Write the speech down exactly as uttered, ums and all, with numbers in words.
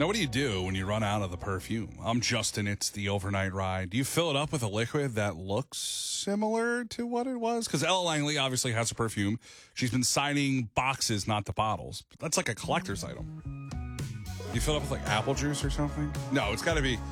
Now, what do you do when you run out of the perfume? I'm Justin. It's the overnight ride. Do you fill it up with a liquid that looks similar to what it was? Because Ella Langley obviously has a perfume. She's been signing boxes, not the bottles. But that's like a collector's item. You fill it up with like apple juice or something? No, it's got to be